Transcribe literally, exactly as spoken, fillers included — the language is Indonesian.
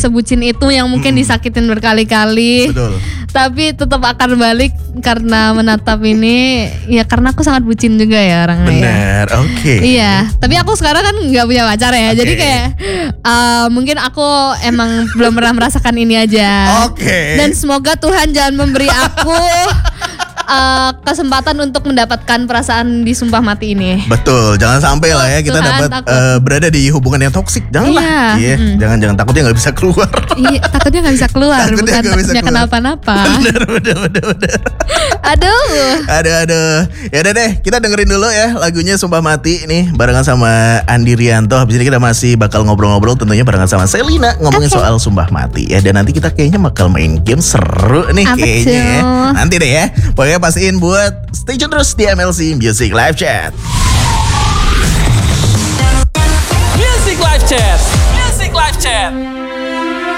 sebucin itu yang mungkin hmm. disakitin berkali-kali. Betul. Tapi tetap akan balik karena menatap ini. Ya karena aku sangat bucin juga ya orangnya. Bener, ya. oke. Okay. Iya, tapi aku sekarang kan nggak punya pacar ya, okay. Jadi kayak uh, mungkin aku emang belum pernah merasakan ini aja. Oke. Okay. Dan semoga Tuhan jangan memberi aku Uh, kesempatan untuk mendapatkan perasaan di sumpah mati ini. Betul, jangan sampai lah ya kita dapat uh, berada di hubungan yang toksik. Janganlah, iya, yeah. mm. jangan jangan takutnya nggak bisa keluar. Iya, takutnya nggak bisa keluar, takutnya bukan takutnya kenapa-napa. Bener, bener, bener, bener. Aduh, aduh, aduh. Ya udah deh, kita dengerin dulu ya lagunya Sumpah Mati nih barengan sama Andi Rianto. Habis ini kita masih bakal ngobrol-ngobrol tentunya barengan sama Selina ngomongin okay. soal Sumpah Mati ya. Dan nanti kita kayaknya bakal main game seru nih Apa kayaknya tuh? ya. Nanti deh ya. Pokoknya pastiin buat stay tune terus di M L C Music Live Chat.